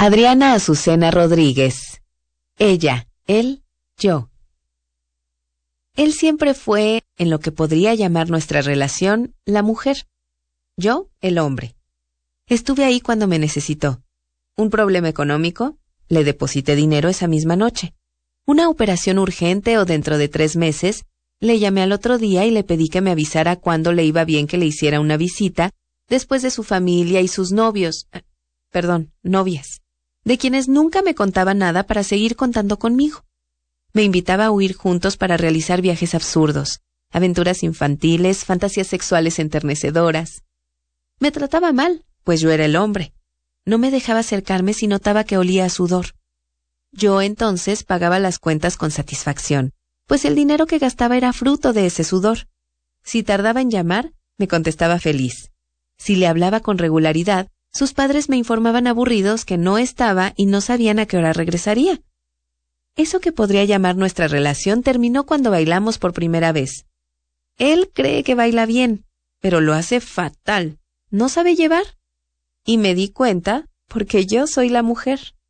Adriana Azucena Rodríguez. Ella, él, yo. Él siempre fue, en lo que podría llamar nuestra relación, la mujer. Yo, el hombre. Estuve ahí cuando me necesitó. Un problema económico, le deposité dinero esa misma noche. Una operación urgente o dentro de 3 meses, le llamé al otro día y le pedí que me avisara cuándo le iba bien que le hiciera una visita, después de su familia y sus novias, de quienes nunca me contaba nada para seguir contando conmigo. Me invitaba a huir juntos para realizar viajes absurdos, aventuras infantiles, fantasías sexuales enternecedoras. Me trataba mal, pues yo era el hombre. No me dejaba acercarme si notaba que olía a sudor. Yo entonces pagaba las cuentas con satisfacción, pues el dinero que gastaba era fruto de ese sudor. Si tardaba en llamar, me contestaba feliz. Si le hablaba con regularidad, sus padres me informaban aburridos que no estaba y no sabían a qué hora regresaría. Eso que podría llamar nuestra relación terminó cuando bailamos por primera vez. Él cree que baila bien, pero lo hace fatal. ¿No sabe llevar? Y me di cuenta porque yo soy la mujer.